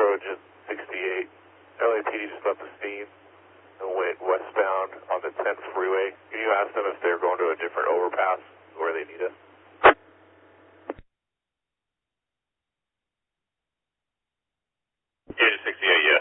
Trojan 68. LAPD just left the scene and went westbound on the 10th freeway. Can you ask them if they're going to a different overpass where they need us? Yeah, 68, yeah.